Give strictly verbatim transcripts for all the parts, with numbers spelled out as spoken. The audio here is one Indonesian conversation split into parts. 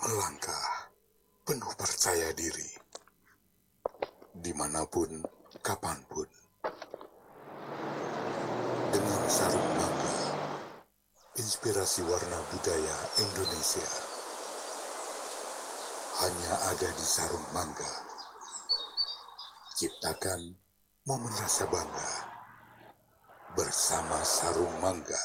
melangkah penuh percaya diri, dimanapun, kapanpun, dengan sarung mangga, inspirasi warna budaya Indonesia, hanya ada di sarung mangga. Ciptakan momen rasa bangga bersama sarung mangga.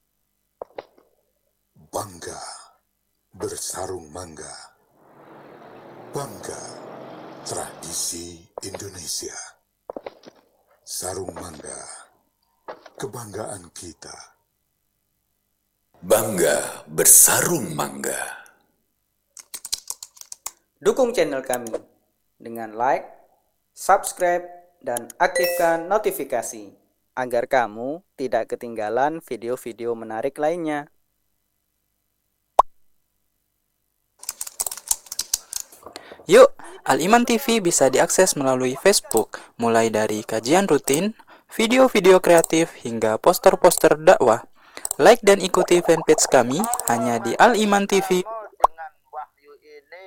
Bangga bersarung mangga. Bangga tradisi Indonesia. Sarung mangga, kebanggaan kita. Bangga bersarung mangga. Dukung channel kami dengan like, subscribe, dan aktifkan notifikasi agar kamu tidak ketinggalan video-video menarik lainnya. Yuk, Al-Iman T V bisa diakses melalui Facebook, mulai dari kajian rutin, video-video kreatif, hingga poster-poster dakwah. Like dan ikuti fanpage kami hanya di Al-Iman T V. Dengan wahyu ini.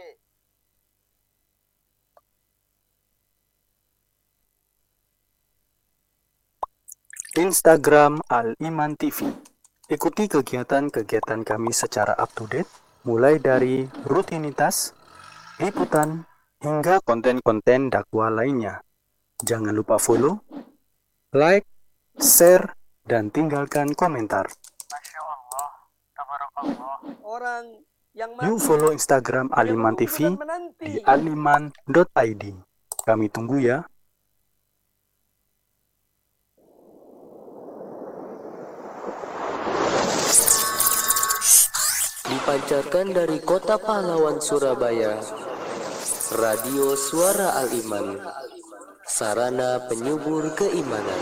Instagram Al-Iman T V. Ikuti kegiatan-kegiatan kami secara up-to-date, mulai dari rutinitas, liputan, hingga konten-konten dakwah lainnya. Jangan lupa follow, like, share, dan tinggalkan komentar. Masya Allah, tabarakallah. Orang yang Yuk follow Instagram Al-Iman T V di aliman dot i d. Kami tunggu ya. Dipancarkan dari Kota Pahlawan Surabaya, Radio Suara Al-Iman, sarana penyubur keimanan.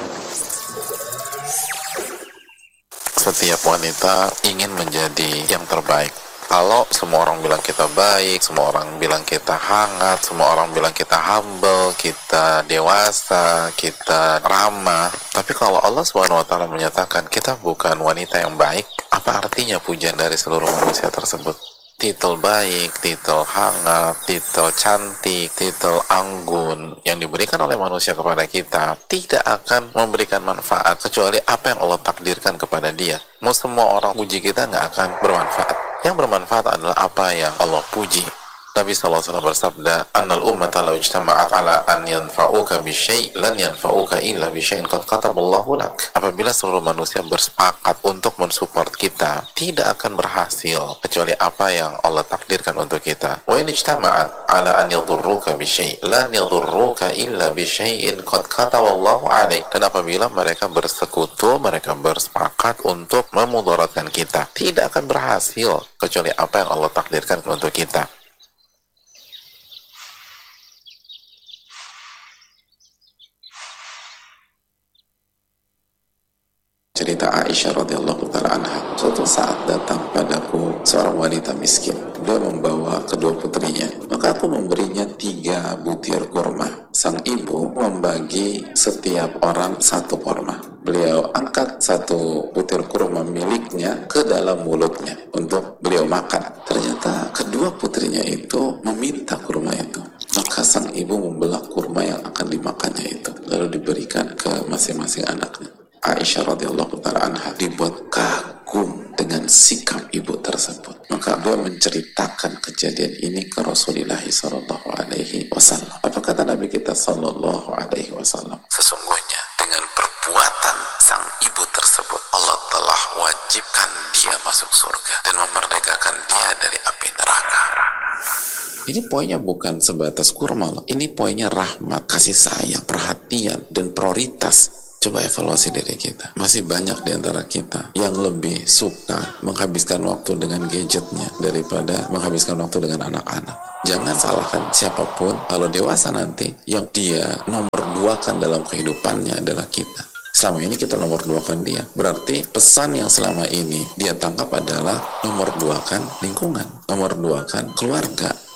Setiap wanita ingin menjadi yang terbaik. Kalau semua orang bilang kita baik, semua orang bilang kita hangat, semua orang bilang kita humble, kita dewasa, kita ramah, tapi kalau Allah subhanahu wa taala menyatakan kita bukan wanita yang baik, apa artinya pujian dari seluruh manusia tersebut? Titel baik, titel hangat, titel cantik, titel anggun yang diberikan oleh manusia kepada kita tidak akan memberikan manfaat kecuali apa yang Allah takdirkan kepada dia. Mau semua orang puji kita nggak akan bermanfaat. Yang bermanfaat adalah apa yang Allah puji. Nabi shallallahu alaihi wasallam bersabda, "Annal ummata law ijtama'at 'ala an yanfa'uka bi syai' lan yanfa'uka illa bi syai'in qad kataballahu lak." Apabila seluruh manusia bersepakat untuk mensupport kita, tidak akan berhasil kecuali apa yang Allah takdirkan untuk kita. Wa in ijtama'at 'ala an yadhurruka bi syai' lan yadhurruka illa bi syai'in qad kataballahu 'alaik. Dan apabila mereka bersekutu, mereka bersepakat untuk memudaratkan kita, tidak akan berhasil kecuali apa yang Allah takdirkan untuk kita. Cerita Aisyah radhiyallahu ta'ala anha, suatu saat datang padaku seorang wanita miskin. Dia membawa kedua putrinya, maka aku memberinya tiga butir kurma. Sang ibu membagi setiap orang satu kurma. Beliau angkat satu butir kurma miliknya ke dalam mulutnya untuk beliau makan. Ternyata kedua putrinya itu meminta kurma itu. Maka sang ibu membelah kurma yang akan dimakannya itu, lalu diberikan ke masing-masing anaknya. Aisyah radhiyallahu ta'ala anha dibuat kagum dengan sikap ibu tersebut. Maka beliau menceritakan kejadian ini ke Rasulullah sallallahu alaihi wasallam. Apa kata Nabi kita sallallahu alaihi wasallam? Sesungguhnya dengan perbuatan sang ibu tersebut, Allah telah wajibkan dia masuk surga dan memerdekakan dia dari api neraka. Ini poinnya bukan sebatas kurma loh. Ini poinnya rahmat, kasih sayang, perhatian, dan prioritas. Coba evaluasi diri kita. Masih banyak di antara kita yang lebih suka menghabiskan waktu dengan gadgetnya daripada menghabiskan waktu dengan anak-anak. Jangan salahkan siapapun, kalau dewasa nanti yang dia nomor dua kan dalam kehidupannya adalah kita. Selama ini kita nomor dua kan dia. Berarti pesan yang selama ini dia tangkap adalah nomor dua kan lingkungan, nomor dua kan keluarga.